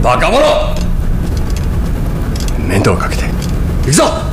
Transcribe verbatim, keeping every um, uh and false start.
バカ者。面倒かけて行くぞ。